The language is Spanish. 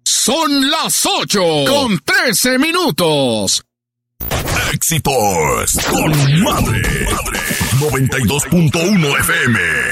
Son las 8:13. Éxitos con Madre. 92.1 FM.